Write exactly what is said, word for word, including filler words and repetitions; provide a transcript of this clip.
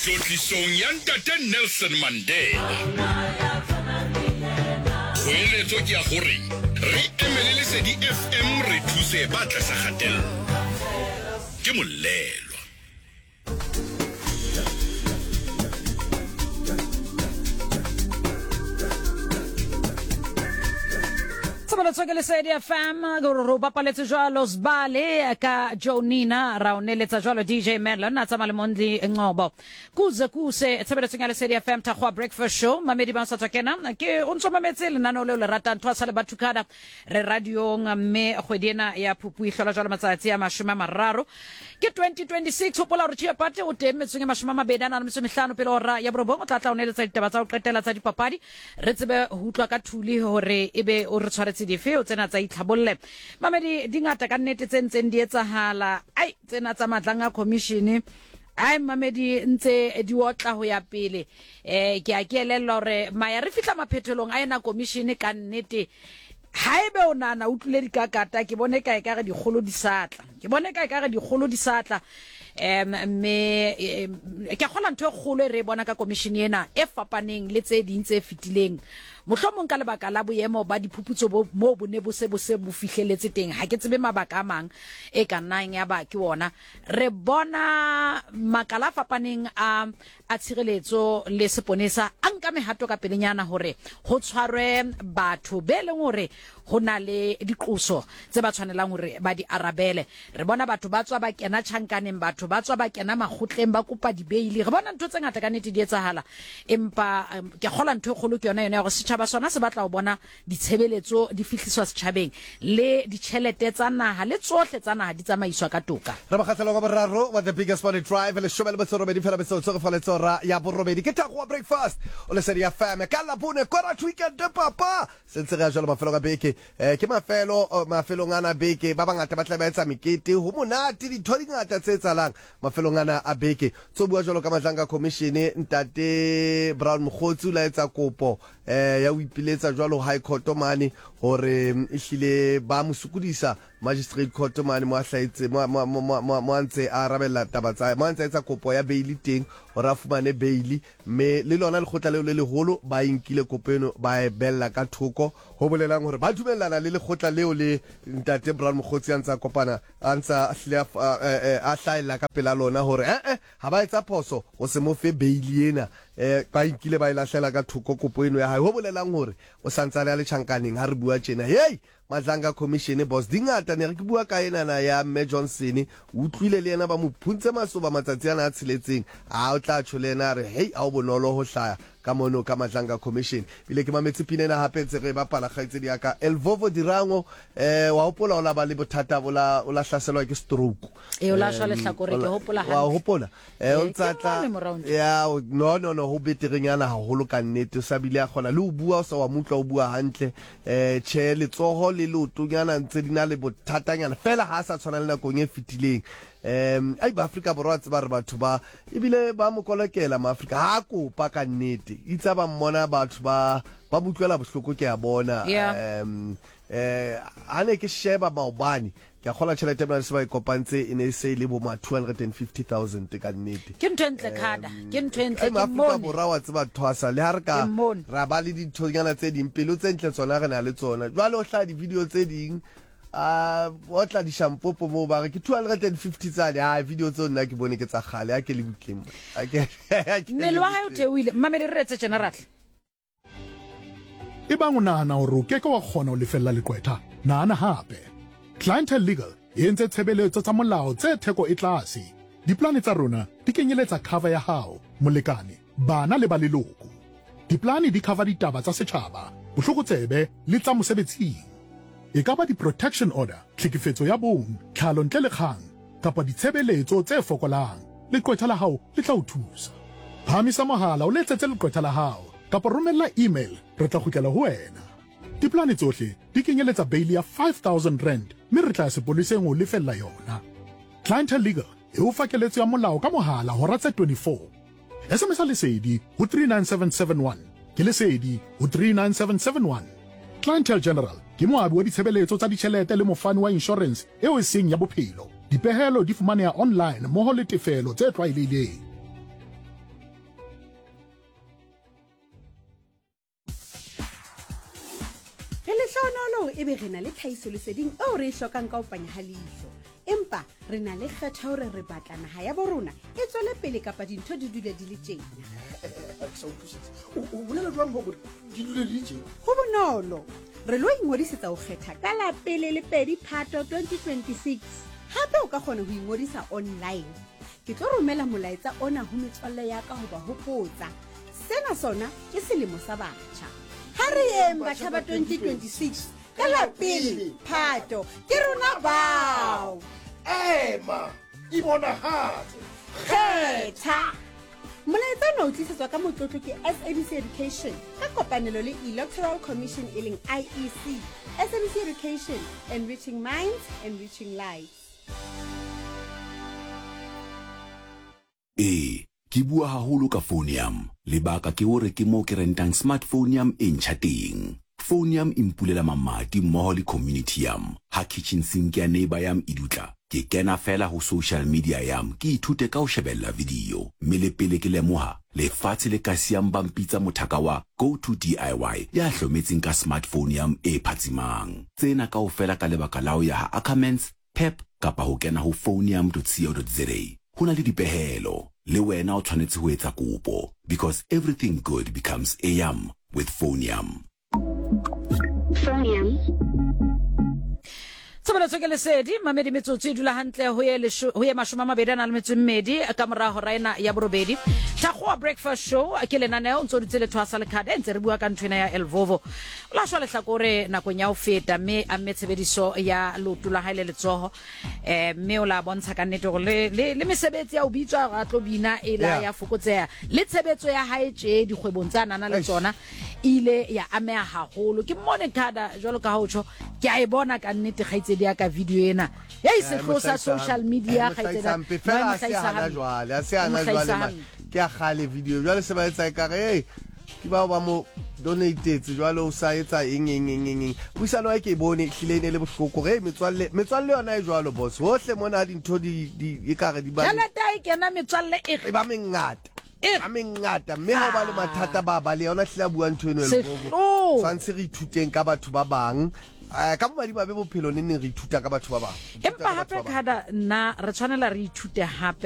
Tlotlisong ya ntate Nelson Mandela. Kgoeletso ke ya gore re emele Lesedi F M re thuse ba tlasa kgatello. Ke molelo. Ke Lesedi F M go bapaletse jwalo Sibale ka Jonina ra oneletsa jwalo D J Merlin na tsama le Mondli Nqobo kuze kuse tshebeletso ya Lesedi F M thakwa breakfast show mamedi ba sa tsakena ke o ntso mametse le nano le le ratang twasa le bathukada re radio mme kgwedina ya phuphu ihlola jwalo matsatsi a mashome mararo ke twenty twenty-six hopola re tshia pate o teme tsenge mashome mabedi ana le mehlano pele ora ya borobong o tla tla oneletsa ditaba tsa o qetela tsa dipapadi re tsebe ho utlwa ka thuli hore ebe o re tshwaretse difeo tsena tsa itlhabolle mamedi dingata ka nnete tsentseng di etsahala ai tsena tsa madlanga commission ai mamedi ntse di otla ho ya pele eh ke a ke elella hore maya re fitla maphethelong a ena commission ka nnete haebe o nana utlule dikakata ke bone kae ka re digolo di satla ke bone kae ka re digolo di satla em me ke khola ntwe kholo re bona ka commission ena e fapaneng le tse ding tse fitileng mohlomong ka lebaka la boemo ba diphuputso mo bone bo se bo se bo fihleletse teng ha ke tsebe mabaka a mang e ka nang ya ba ke ona re bona makala fapaneng a a tshireletso le seponesa anka mehato ka pelenyana hore ho tshwarwe batho be leng hore hona le diqoso tse ba tshwanelang hore ba di arabele re bona batho ba tswa ba kena tjhankaneng batho ba tswa ba kena makgotleng ba kopa dibeili re bona ntho tse ngata ka nnete di etsahala empa ke khola ntho e kholo ke yona yona ya go setjhaba sona se batla ho bona ditshebeletso di fihliswa setjhabeng le ditjhelete tsa naha le tsohle tsa naha di tsamaiswa ka toka re ba khatlelo ka boraro wa the biggest money drive le shobela botsoro di fela betso tso fa le tsora ya borobedi ke thakwa breakfast o le Lesedi F M ka la bone kora weekend de papa sentse ga jalo mafelo ka beke eh ke mafelo mafelo ngana beke ba bangata ba tla ba etsa mekete ho monate di thodi ngata tse tsalang mafelo ngana a beke tso bua jalo ka madlanga commission ntate Brown Mkhotsi la etsa kopo eh ya o ipiletsa jalo high court mane hore ihlile ba musukudisa magistrate court mane mo ahlaitse mo mo ntse a rabella tabatsa mo ntse etsa kopo ya bail teng hore a fumane bail me le lona le khotla le le holo ba inkile kopeno ba e bella ka thoko ho bolelang hore ba dumellana le le khotla leo le ntate Brown Mkhotsi antsa kopana antsa a hlaela ka pela lona hore eh eh ha ba etsa phoso o se mo fe bail ena eh ba inkile ba ilahlela ka thoko kopeno ya hae ho bolelang hore o santsa le tjhankaneng ha re bua tjena hey madlanga commission boss dingata ne re ke bua ka ena na ya Mme Johnson o utlwile le yena ba mo phuntse masoba matsatsi ana a tshiletseng a o tla tsholena re hey a o bonolo ho hlaya ka mono ka madlanga commission bile ke mametse pinena hape tse re bapala kgaitse di aka Elvovo Dirango eh wa hopola o la ba le bothata bola o la hlaselwa ke stroke e o la shwa le hlakore ke hopola ha wa hopola eh o tsatla ya no no no ho beterenyana ha holo ka nnete o sabile a khona le o bua o sa wa mutla o bua hantle eh che le tsoho le lotonyana ntse dina le bothatanyana fela ha sa tshwana le nakong e fitileng em ai ba Afrika borwa tse ba re batho ba ebile ba mo kolekela ma Afrika ha kopa ka nnete itsa ba mmona batho ba ba butlwela bohloko ke a bona em eh ane ke sheba maobane ke a khola tšhelete ba se ba ikopantse e ne se le bo ma two hundred fifty thousand ka nnete ke ntwentle khada ke ntwentle ke mo Afrika borwa wa tse ba thwasa le ha re ka ra ba le dithonyana tse ding pelo tse ntle tsona re na le tsona jwale o hla di video tse ding a o tla di shampoo mo ba re ke two hundred fifty tsa ha video tso nna ke bone ke tsa khale a ke le butlemo a ke ne lo ha o theoile mamedi re retse general e bang o nahana hore o keke wa kgona ho lefella leqwetha nahana hape Clientele Legal e entse tshebeletso tsa molao tse theko e tlase diplane tsa rona di kenyeletsa cover ya hao molekane bana le ba leloko diplane di cover ditaba tsa setjhaba bohlokotsebe le tsa mosebetsing e ka ba di protection order tlhekefetso ya bong tlhalo ntle le kgang kapa ditshebeletso tse fokolang leqwetha la hao le tla o thusa phamisa mohala o letsetse leqwetha la hao kapa romella email re tla kgutlela ho wena diplane tsohle di kenyeletsa bail ya five thousand rand mme re tla sepoliseng o lefella yona Clientele Legal e o fakeletso ya molao ka mohala hora tse twenty-four S M S lesedi ho three nine seven seven one ke lesedi ho three nine seven seven one Clientele General ke moabi wa ditshebeletso tsa ditjhelete le mofani wa insurance eo e seng ya bophelo dipehelo di fumaneha online moho le tefelo tse tlwaelehileng lehlohonolo e be re na le tlhahisoleseding eo re e hlokang ka ho panya ha leihlo empa re na le kgetho hore re batla naha ya borona e tswele pele kapa dintho di dule di le tjena ho bonolo re lo ingodisetsa ho kgetha ka la pele le pedi Phato twenty twenty-six hape o ka kgona ho ingodisa online ke tlo romela molaetsa ona ho metswalle ya ka ho ba hopotsa sena sona ke selemo sa batjha ha re yeng batjha ba twenty twenty-six ka la pele Phato ke rona bao ema ibonahatse kgetha molaetsa ona o tlisetswa ka motlotlo ke S A B C Education ka kopanelo le Electoral Commission e leng I E C S A B C Education, enriching minds, enriching lives. E ke bua haholo ka Phonium lebaka ke hore ke mo ke rentang smartphone e ntjha teng. Phonium impulela mamati mmoho le community yam ha kitchen sink ya neighbor yam idutla ke kena fela ho social media yam ke ithute ka ho shebella video mme le pele ke lemoha le fatshe le ka siam bampitsa mothaka wa go to D I Y ya hlometseng ka smartphone yam e phatsimang tsena ka ho fela ka lebaka la ho ya ha Ackermans Pep kapa ho kena ho phonium dot co dot za hona le dipehelo le wena o tshwanetse ho etsa kopo because everything good becomes a yum with Phonium. Phonium. Tsabela tsokele sedi mamedi metsotso dula hantle ho ye ho ye mashoma mabedi na le metso mmedi ka mora ho raina ya borobedi thakgoa breakfast show ke lena neo ntso ditsele thwasa le card ntse re bua ka ntwena ya Elvovo la shwa le hlakore nakong ya ho feta me a metshebediso ya lotula haile letsoho eh me o la bontsha ka nnete gore le le mesebetsi ya o bitswa ga tlo bina e la ya fokotseha le tshebetso ya hae tje dikgwebong tsa nana le tsona ile ya amea haholo ke mone kada jwalo ka hotsho ke a e bona ka nnete gaitse dia ka video ena ya ise tlosa social media gaitse da fela se hana jwale se hana jwale ke a khale video jwale se ba etsa e kare hey ke ba ba mo donate jwale o sa etsa eng eng eng eng buisano a ke bone hlile ne le bohloko re metswalle metswalle yona e jwalo boss hohle mona dintho di di ekare di ba ya la tai ke na metswalle e ba mengata a mengata mme ha ba le mathata ba ba le yona hla bua ntho eno le bobo tshwantse re ithuteng ka batho ba bang ka bomadi ba be bophelo ne ne re ithuta ka batho ba bang empa hape kada na re tshwanela re ithute hape